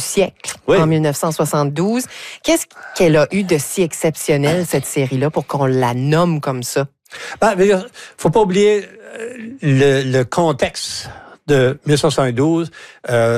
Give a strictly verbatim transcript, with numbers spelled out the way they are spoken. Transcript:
siècle, oui. en dix-neuf cent soixante-douze. Qu'est-ce qu'elle a eu de si exceptionnel, cette série-là, pour qu'on la nomme comme ça? Ben, il ne faut pas oublier le, le contexte de mille neuf cent soixante-douze. Euh,